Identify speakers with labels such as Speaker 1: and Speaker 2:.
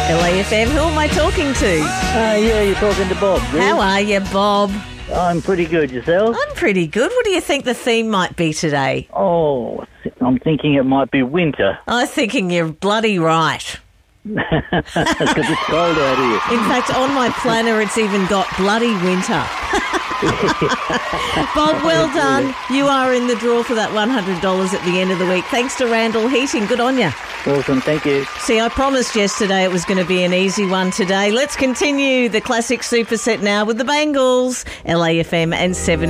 Speaker 1: LAFM, who am I talking to?
Speaker 2: Yeah, you're talking to Bob. Ruth.
Speaker 1: How are you, Bob?
Speaker 2: I'm pretty good. Yourself?
Speaker 1: I'm pretty good. What do you think the theme might be today?
Speaker 2: Oh, I'm thinking it might be winter.
Speaker 1: I'm thinking you're bloody right.
Speaker 2: Because it's cold out here.
Speaker 1: In fact, on my planner, it's even got bloody winter. Bob, well done. You are in the draw for that $100 at the end of the week. Thanks to Randall Heating. Good on you.
Speaker 2: Awesome, thank you.
Speaker 1: See, I promised yesterday it was going to be an easy one today. Let's continue the classic superset now with the Bangles, LAFM and 7.